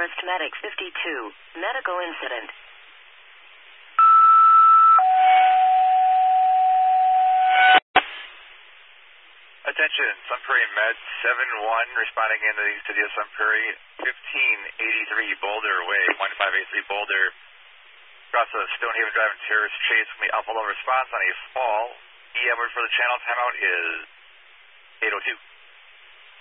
Southwest Medic 52. Medical incident. Attention, Sun Prairie Med 7-1 responding into the city of Sun Prairie, 1583 Boulder Way, 1583 Boulder. Across the Stonehaven Drive and Terrace Chase from the Alpha Level response on a fall. EM word for the channel timeout is 8:02.